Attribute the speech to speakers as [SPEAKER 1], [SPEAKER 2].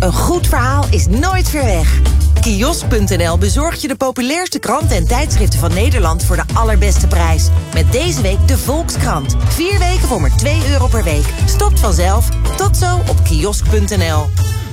[SPEAKER 1] Een goed verhaal is nooit ver weg. Kiosk.nl bezorgt je de populairste kranten en tijdschriften van Nederland voor de allerbeste prijs. Met deze week de Volkskrant. 4 weken voor maar €2 per week. Stopt vanzelf. Tot zo op kiosk.nl.